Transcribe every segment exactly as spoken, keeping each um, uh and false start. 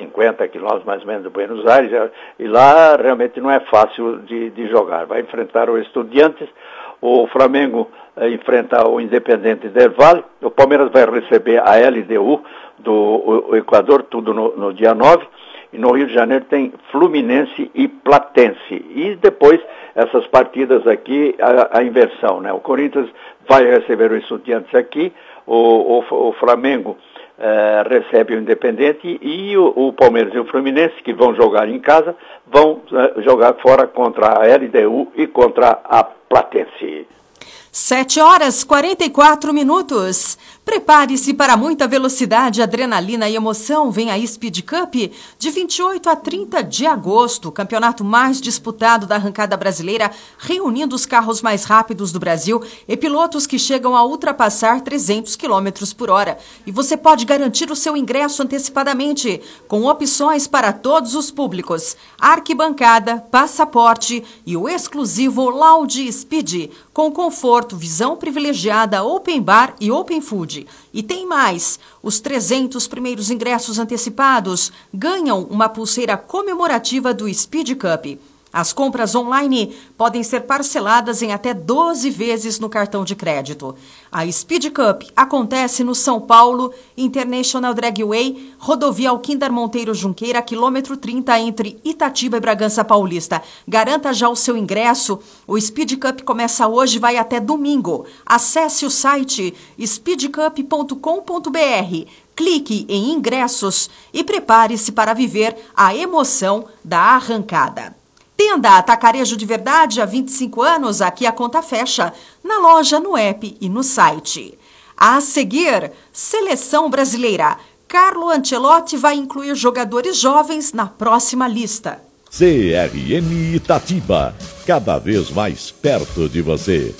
cinquenta quilômetros mais ou menos de Buenos Aires, e lá realmente não é fácil de, de jogar. Vai enfrentar o Estudiantes, o Flamengo eh, enfrenta o Independente del Valle, o Palmeiras vai receber a L D U do o, o Equador, tudo no, no dia nove, e no Rio de Janeiro tem Fluminense e Platense. E depois, essas partidas aqui, a, a inversão, né? O Corinthians vai receber o Estudiantes aqui, o, o, o Flamengo eh, recebe o Independente, e o, o Palmeiras e o Fluminense, que vão jogar em casa, vão eh, jogar fora contra a L D U e contra a Platense. sete horas e quarenta e quatro minutos. Prepare-se para muita velocidade, adrenalina e emoção. Vem a Speed Cup de vinte e oito a trinta de agosto, o campeonato mais disputado da arrancada brasileira, reunindo os carros mais rápidos do Brasil e pilotos que chegam a ultrapassar trezentos quilômetros por hora. E você pode garantir o seu ingresso antecipadamente, com opções para todos os públicos: arquibancada, passaporte e o exclusivo Lounge Speed, com conforto, visão privilegiada, open bar e open food. E tem mais: os trezentos primeiros ingressos antecipados ganham uma pulseira comemorativa do Speed Cup. As compras online podem ser parceladas em até doze vezes no cartão de crédito. A Speed Cup acontece no São Paulo International Dragway, rodovia Alquindar Monteiro Junqueira, quilômetro trinta, entre Itatiba e Bragança Paulista. Garanta já o seu ingresso. O Speed Cup começa hoje e vai até domingo. Acesse o site speed cup ponto com ponto b r. Clique em ingressos e prepare-se para viver a emoção da arrancada. Tenda Atacarejo de Verdade, há vinte e cinco anos, aqui a conta fecha, na loja, no app e no site. A seguir, Seleção Brasileira. Carlo Ancelotti vai incluir jogadores jovens na próxima lista. C R M Itatiba, cada vez mais perto de você.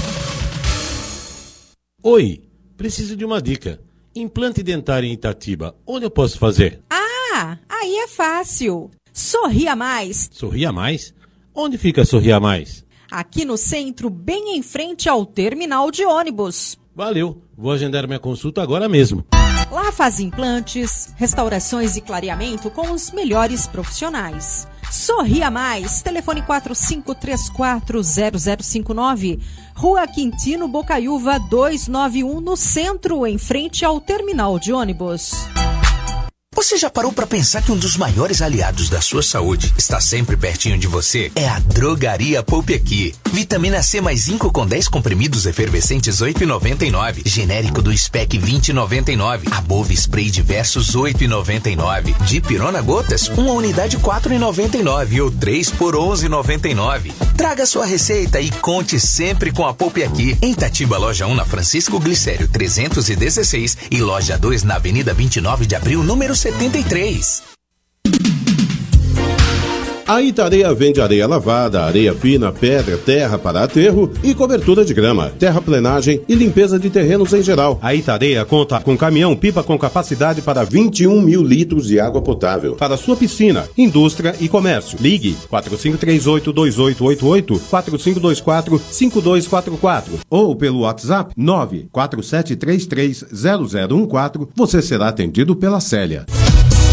Oi, preciso de uma dica. Implante dentário em Itatiba, onde eu posso fazer? Ah, aí é fácil. Sorria Mais. Sorria Mais? Onde fica Sorria Mais? Aqui no centro, bem em frente ao terminal de ônibus. Valeu, vou agendar minha consulta agora mesmo. Lá faz implantes, restaurações e clareamento com os melhores profissionais. Sorria Mais, telefone quatro cinco três quatro zero zero cinco nove, Rua Quintino Bocaiúva duzentos e noventa e um, no centro, em frente ao terminal de ônibus. Você já parou para pensar que um dos maiores aliados da sua saúde está sempre pertinho de você? É a Drogaria Poupe Aqui. Vitamina C mais zinco com dez comprimidos efervescentes oito reais e noventa e nove. Genérico do Spec vinte reais e noventa e nove. Above Spray Diversos oito reais e noventa e nove. Dipirona Gotas, uma unidade quatro reais e noventa e nove ou três por onze reais e noventa e nove. Traga sua receita e conte sempre com a Poupe Aqui. Em Itatiba, loja um na Francisco Glicério trezentos e dezesseis e loja dois na Avenida vinte e nove de abril, número setenta e três. A Itareia vende areia lavada, areia fina, pedra, terra para aterro e cobertura de grama, terraplenagem e limpeza de terrenos em geral. A Itareia conta com caminhão-pipa com capacidade para vinte e um mil litros de água potável para sua piscina, indústria e comércio. Ligue quatro cinco três oito, dois oito oito oito, quatro cinco dois quatro, cinco dois quatro quatro ou pelo WhatsApp nove quatro sete três três zero zero um quatro. Você será atendido pela Célia.